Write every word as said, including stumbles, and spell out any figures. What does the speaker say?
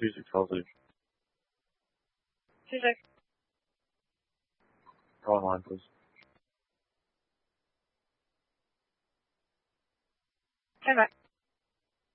two six twelve. Two six. Go online, please. Stand by.